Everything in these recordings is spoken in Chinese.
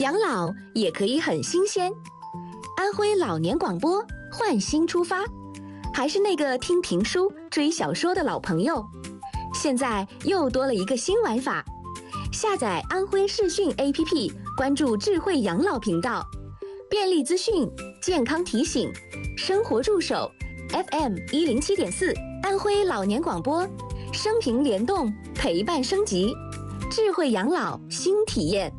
养老也可以很新鲜。安徽老年广播换新出发，还是那个听评书、追小说的老朋友，现在又多了一个新玩法。下载安徽视讯 APP， 关注智慧养老频道，便利资讯、健康提醒、生活助手 FM107.4， 安徽老年广播，生平联动，陪伴升级，智慧养老新体验。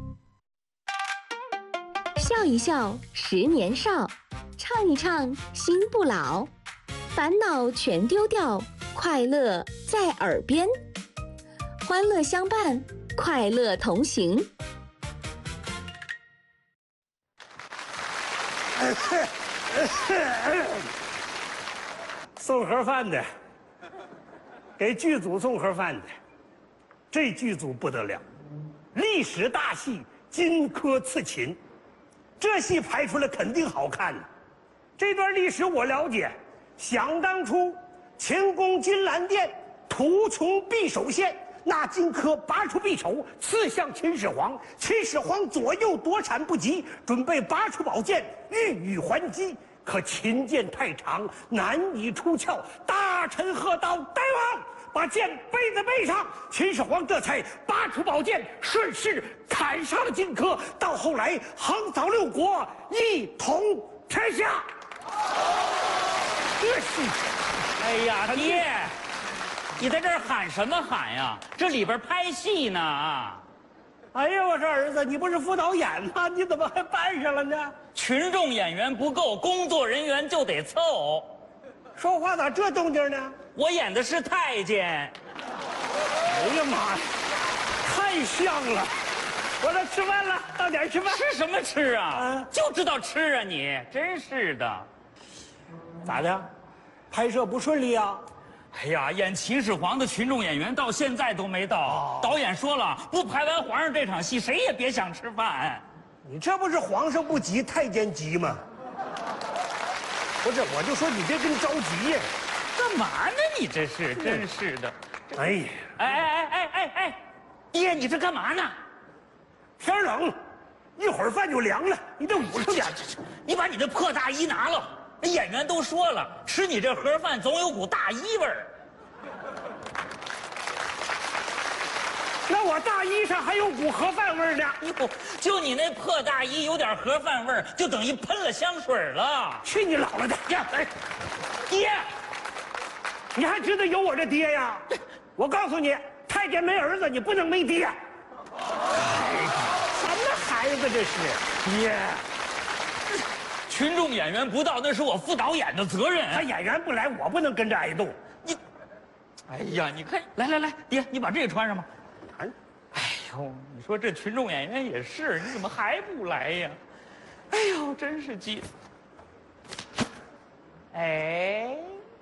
笑一笑10年少，唱一唱心不老，烦恼全丢掉，快乐在耳边，欢乐相伴，快乐同行。 送盒饭的，给剧组送盒饭的，这剧组不得了，历史大戏《荆轲刺秦》，这戏拍出来肯定好看。这段历史我了解，想当初秦攻金兰殿，途从匕首县，那荆轲拔出匕首刺向秦始皇，秦始皇左右躲闪不及，准备拔出宝剑欲还击，可秦剑太长，难以出鞘。大臣喝道：“大王，把剑背在背上。”秦始皇这才拔出宝剑，顺势砍杀了荆轲。到后来，横扫六国，一统天下。这是， 哎呀，爹，你在这儿喊什么喊呀？这里边拍戏呢啊！ 哎呀，我说儿子，你不是副导演吗？你怎么还扮上了呢？ 群众演员不够，工作人员就得凑。 说话咋这动静呢？ 我演的是太监。 哎呀妈呀，太像了！我说吃饭了，到点吃饭。 吃什么吃啊？ 啊就知道吃啊你，真是的。 咋的？拍摄不顺利啊？ 哎呀，演秦始皇的群众演员到现在都没到。导演说了，不拍完皇上这场戏，谁也别想吃饭。 你这不是皇上不急，太监急吗？不是，我就说你这真着急呀！ 干嘛呢？你这是，真是的。 哎呀， 哎，爹，你这干嘛呢？ 天冷，一会儿饭就凉了，你得捂着点。 你把你的破大衣拿了。演员都说了，吃你这盒饭总有股大衣味儿。 那我大衣上还有股盒饭味儿呢。 哟，就你那破大衣有点盒饭味儿，就等于喷了香水了。 去你姥姥的！呀，哎，爹，你还知道有我这爹呀？我告诉你，太监没儿子，你不能没爹。什么孩子这是？爹。 群众演员不到，那是我副导演的责任。 他演员不来，我不能跟着挨冻。 你，哎呀，你看，来，爹，你把这个穿上吧。 哎呦，你说这群众演员也是，你怎么还不来呀？哎呦，真是急。哎，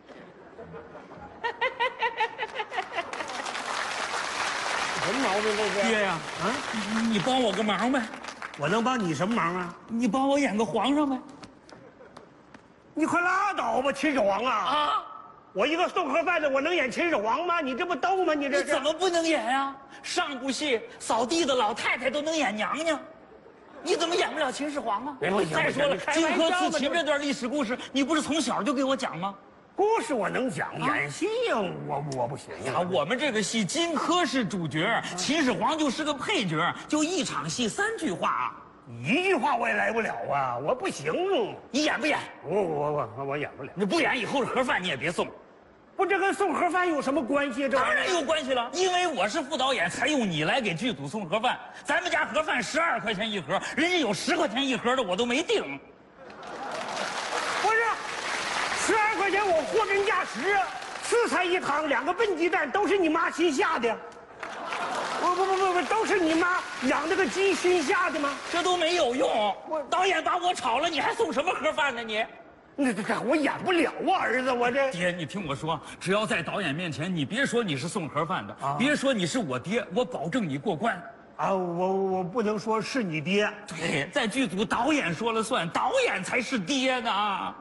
什么毛病这是？ 爹呀，你帮我个忙呗。 我能帮你什么忙啊？ 你帮我演个皇上呗。 你快拉倒吧，秦始皇啊！ 啊！ 我一个送盒饭的，我能演秦始皇吗？你这不逗吗？你这你怎么不能演呀？上部戏扫地的老太太都能演娘娘，你怎么演不了秦始皇啊？ 不行再说了，荆轲刺秦这这段历史故事，你不是从小就给我讲吗？ 故事我能讲，演戏呀，我不行啊，我们这个戏荆轲是主角，秦始皇就是个配角，就一场戏3句话。 一句话我也来不了啊，我不行。 你演不演？ 我演不了。 你不演，以后盒饭你也别送。 不，这跟送盒饭有什么关系？这当然有关系了，因为我是副导演，才用你来给剧组送盒饭。咱们家盒饭12块钱一盒，人家有10块钱一盒的，我都没订。 不是，12块钱我货真价实啊，4菜1汤2个笨鸡蛋都是你妈新下的。不，都是你妈养那个鸡新下的吗？ 这都没有用。导演把我炒了，你还送什么盒饭呢你？ 这我演不了啊，儿子，我这。 爹，你听我说，只要在导演面前，你别说你是送盒饭的，别说你是我爹，我保证你过关。 啊，我不能说是你爹。 对，在剧组导演说了算，导演才是爹呢。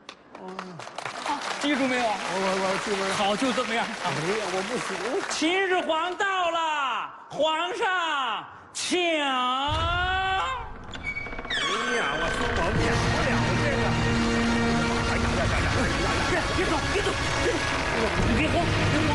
记住没有？ 我记住了。 好，就这么样。 哎呀，我不行。 秦始皇到了，皇上请。 这个。哎呀呀呀呀！别走，别走，别走！你别慌，别慌。